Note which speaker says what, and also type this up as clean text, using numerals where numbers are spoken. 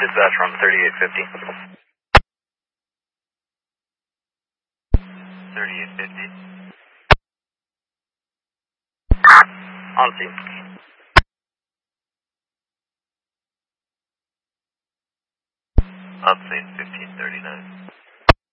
Speaker 1: Dispatch from 3850. 3850. On scene. Up scene 1539.